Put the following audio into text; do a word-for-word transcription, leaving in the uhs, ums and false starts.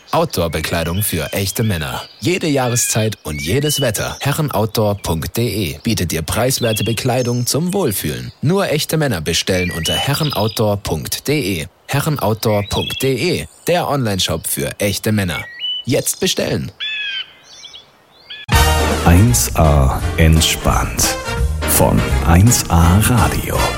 Outdoor-Bekleidung für echte Männer. Jede Jahreszeit und jedes Wetter. herrenoutdoor punkt de bietet dir preiswerte Bekleidung zum Wohlfühlen. Nur echte Männer bestellen unter herrenoutdoor punkt de. herrenoutdoor punkt de, der Onlineshop für echte Männer. Jetzt bestellen. eins A entspannt von eins A Radio.